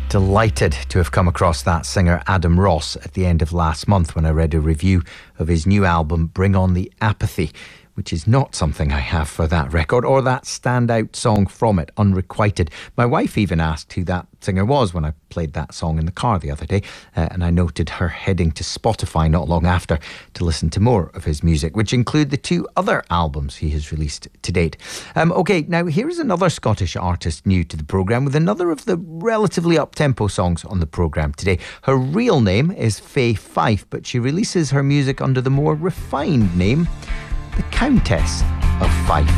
Delighted to have come across that singer Adam Ross at the end of last month when I read a review of his new album Bring On The Apathy, which is not something I have for that record or that standout song from it, Unrequited. My wife even asked who that singer was when I played that song in the car the other day, and I noted her heading to Spotify not long after to listen to more of his music, which include the two other albums he has released to date. OK, now here is another Scottish artist new to the programme with another of the relatively up-tempo songs on the programme today. Her real name is Faye Fife, but she releases her music under the more refined name, the Countess of Fife.